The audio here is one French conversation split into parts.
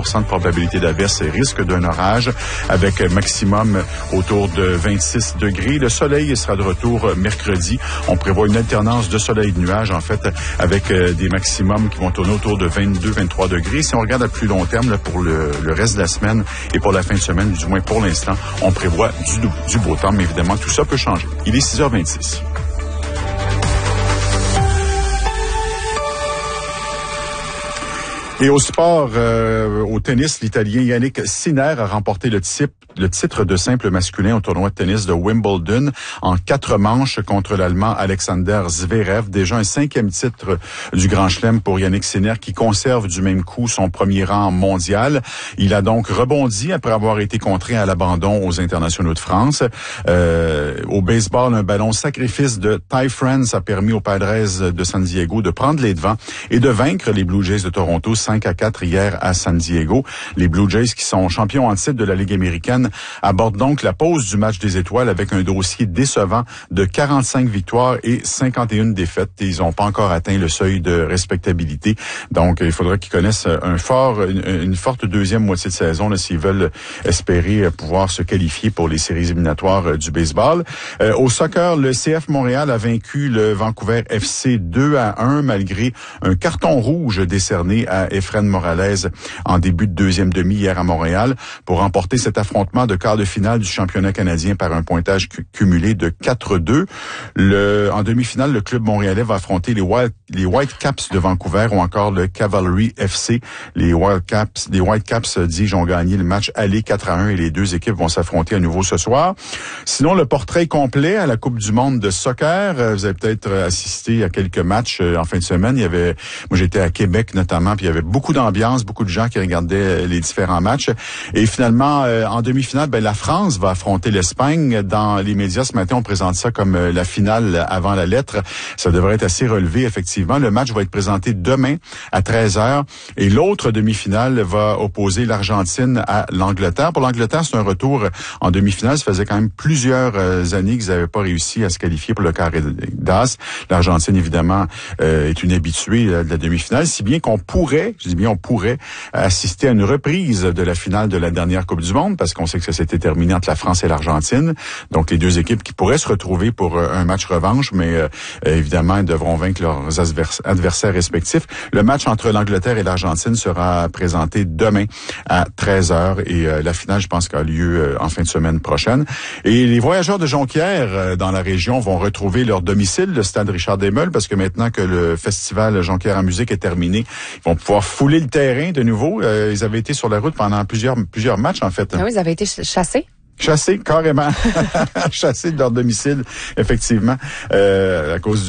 50% de probabilité d'averse et risque d'un orage avec maximum autour de 26 degrés. Le soleil sera de retour mercredi. On prévoit une alternance de soleil et de nuages, en fait, avec des maximums qui vont tourner autour de 22-23 degrés. Si on regarde à plus long terme, là, pour le reste de la semaine et pour la fin de semaine, du moins pour l'instant, on prévoit du beau temps, mais évidemment, tout ça peut changer. Il est 6h26. Et au sport, au tennis, l'Italien Yannick Sinner a remporté le titre de simple masculin au tournoi de tennis de Wimbledon en 4 manches contre l'Allemand Alexander Zverev. Déjà un 5e titre du Grand Chelem pour Yannick Sinner qui conserve du même coup son premier rang mondial. Il a donc rebondi après avoir été contraint à l'abandon aux internationaux de France. Au baseball, un ballon sacrifice de Ty France a permis aux Padres de San Diego de prendre les devants et de vaincre les Blue Jays de Toronto 5-4 hier à San Diego. Les Blue Jays, qui sont champions en titre de la Ligue américaine, abordent donc la pause du match des étoiles avec un dossier décevant de 45 victoires et 51 défaites. Et ils n'ont pas encore atteint le seuil de respectabilité. Donc, il faudra qu'ils connaissent une forte deuxième moitié de saison là, s'ils veulent espérer pouvoir se qualifier pour les séries éliminatoires du baseball. Au soccer, le CF Montréal a vaincu le Vancouver FC 2-1 malgré un carton rouge décerné à Efren Morales en début de deuxième demi hier à Montréal pour remporter cet affrontement de quart de finale du championnat canadien par un pointage cumulé de 4-2. En demi-finale, le club montréalais va affronter les Whitecaps de Vancouver ou encore le Cavalry FC. Les Whitecaps, dis-je, ont gagné le match aller 4-1 et les deux équipes vont s'affronter à nouveau ce soir. Sinon, le portrait complet à la Coupe du monde de soccer. Vous avez peut-être assisté à quelques matchs en fin de semaine. Moi j'étais à Québec notamment, puis il y avait beaucoup d'ambiance, beaucoup de gens qui regardaient les différents matchs. Et finalement, en demi-finale, la France va affronter l'Espagne. Dans les médias ce matin, on présente ça comme la finale avant la lettre. Ça devrait être assez relevé, effectivement. Le match va être présenté demain à 13h. Et l'autre demi-finale va opposer l'Argentine à l'Angleterre. Pour l'Angleterre, c'est un retour en demi-finale. Ça faisait quand même plusieurs années qu'ils n'avaient pas réussi à se qualifier pour le carré d'as. L'Argentine, évidemment, est une habituée de la demi-finale, si bien qu'on pourrait assister à une reprise de la finale de la dernière Coupe du monde, parce qu'on sait que ça s'était terminé entre la France et l'Argentine. Donc, les deux équipes qui pourraient se retrouver pour un match revanche, mais évidemment, ils devront vaincre leurs adversaires respectifs. Le match entre l'Angleterre et l'Argentine sera présenté demain à 13h et la finale, je pense, a lieu en fin de semaine prochaine. Et les voyageurs de Jonquière dans la région vont retrouver leur domicile, le stade Richard-Desmeules, parce que maintenant que le festival Jonquière en musique est terminé, ils vont pouvoir fouler le terrain de nouveau. Ils avaient été sur la route pendant plusieurs matchs, en fait. Ah oui, ils avaient été chassés. Chassés, carrément. Chassés de leur domicile, effectivement, à cause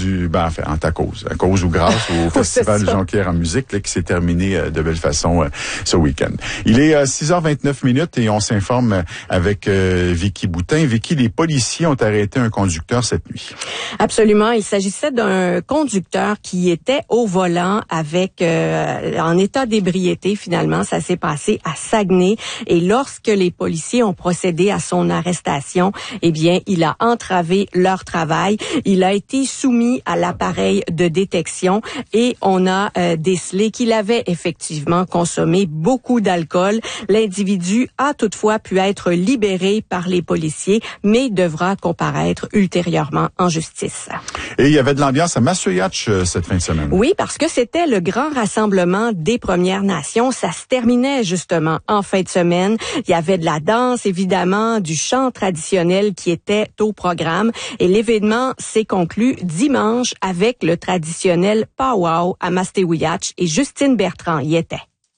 à cause ou grâce au Festival Jonquière en musique là, qui s'est terminé de belle façon ce week-end. Il est 6h29 et on s'informe avec Vicky Boutin. Vicky, les policiers ont arrêté un conducteur cette nuit. Absolument. Il s'agissait d'un conducteur qui était au volant avec en état d'ébriété. Finalement, ça s'est passé à Saguenay. Et lorsque les policiers ont procédé à son arrestation, eh bien, il a entravé leur travail. Il a été soumis à l'appareil de détection et on a décelé qu'il avait effectivement consommé beaucoup d'alcool. L'individu a toutefois pu être libéré par les policiers, mais devra comparaître ultérieurement en justice. Et il y avait de l'ambiance à Massoyatch cette fin de semaine. Oui, parce que c'était le grand rassemblement des Premières Nations. Ça se terminait justement en fin de semaine. Il y avait de la danse, évidemment, du chant traditionnel qui était au programme. Et l'événement s'est conclu dimanche avec le traditionnel powwow à Mastéouiatch et Justine Bertrand y était.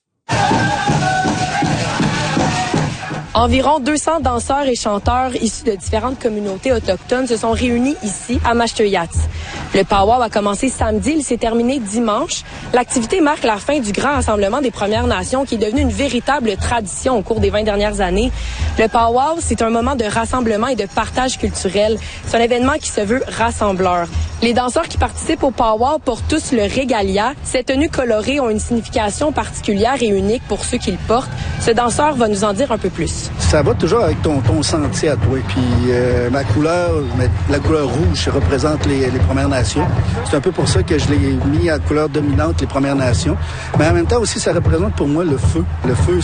Environ 200 danseurs et chanteurs issus de différentes communautés autochtones se sont réunis ici à Mashteuiatsh. Le powwow a commencé samedi, il s'est terminé dimanche. L'activité marque la fin du grand rassemblement des Premières Nations qui est devenu une véritable tradition au cours des 20 dernières années. Le powwow, c'est un moment de rassemblement et de partage culturel. C'est un événement qui se veut rassembleur. Les danseurs qui participent au powwow portent tous le régalia. Ces tenues colorées ont une signification particulière et unique pour ceux qui le portent. Ce danseur va nous en dire un peu plus. Ça va toujours avec ton sentier à toi. Puis la couleur rouge représente les Premières Nations. C'est un peu pour ça que je l'ai mis à couleur dominante, les Premières Nations. Mais en même temps aussi, ça représente pour moi le feu. Le feu,